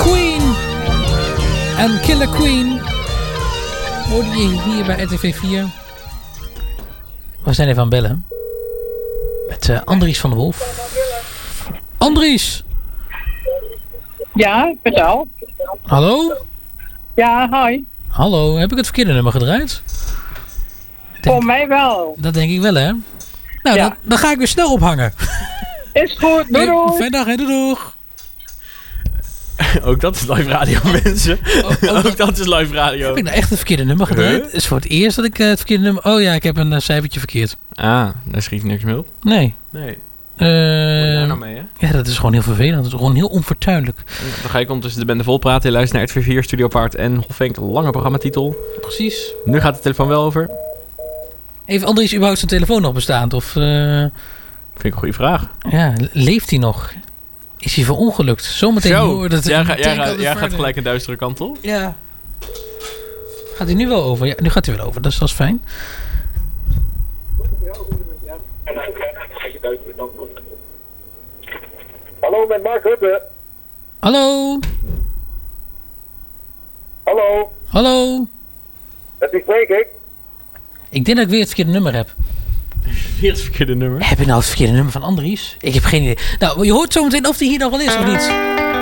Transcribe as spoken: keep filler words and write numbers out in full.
Queen en Killer Queen hoorde je hier bij R T V vier. We zijn even aan het bellen met uh, Andries van der Wolf. Andries! Ja, vertel. Hallo? Ja, hi. Hallo, heb ik het verkeerde nummer gedraaid? Denk, Voor mij wel. Dat denk ik wel, hè? Nou, ja. dan, dan ga ik weer snel ophangen. Is goed, doei doei. Fijne dag, hè, doei doeg. Ook dat is live radio, mensen. Oh, oh, Ook dat is live radio. Heb ik nou echt het verkeerde nummer gedraaid? Het huh? is voor het eerst dat ik uh, het verkeerde nummer... Oh ja, ik heb een uh, cijfertje verkeerd. Ah, daar schiet niks mee op. Nee. Nee. Uh, Wat je daar nou mee, hè? Ja, dat is gewoon heel vervelend. Dat is gewoon heel onfortuinlijk. Ja, dan ga ik ondertussen de bende vol praten. Je luistert naar R T V vier, Studio Paard en Hofvenk. Lange programmatitel. Precies. Nu gaat de telefoon wel over. Heeft Andries überhaupt zijn telefoon nog bestaand? Of, uh... Vind ik een goede vraag. Ja, leeft hij nog? Is hij verongelukt? Zometeen hoor dat... Jij, ga, jij, ga, jij gaat gelijk een duistere kant op? Ja. Gaat hij nu wel over? Ja, nu gaat hij wel over. Dat is, dat is fijn. Hallo, met Mark Rutte. Hallo. Hallo. Hallo. Met wie spreek ik? Ik denk dat ik weer het verkeerde nummer heb. Weer het verkeerde nummer? Heb ik nou het verkeerde nummer van Andries? Ik heb geen idee. Nou, je hoort zometeen of hij hier nog wel is of niet.